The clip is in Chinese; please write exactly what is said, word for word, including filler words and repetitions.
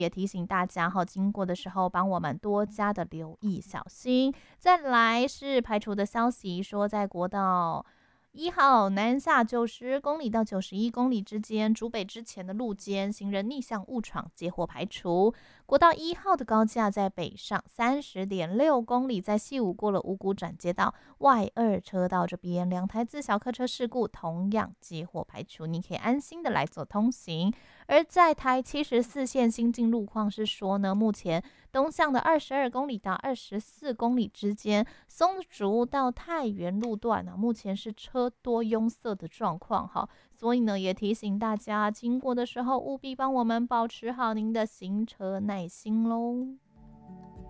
也提醒大家哈，经过的时候帮我们多加的留意小心。再来是排除的消息，说在国道一号南下九十公里到九十一公里之间，竹北之前的路肩行人逆向误闯接获排除。国道一号的高架在北上三十点六公里，在西武过了五股转接道外二车道这边，两台自小客车事故同样接获排除，你可以安心的来做通行。而在台七十四线新进路况是说呢，目前东向的二十二公里到二十四公里之间，松竹到太原路段呢、啊，目前是车多拥塞的状况哈，所以呢，也提醒大家经过的时候务必帮我们保持好您的行车耐心喽。